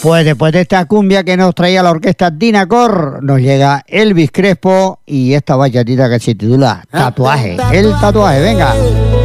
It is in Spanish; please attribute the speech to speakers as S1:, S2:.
S1: Pues después de esta cumbia que nos traía la orquesta Dinacor, nos llega Elvis Crespo y esta bachatita que se titula Tatuaje. El tatuaje, venga.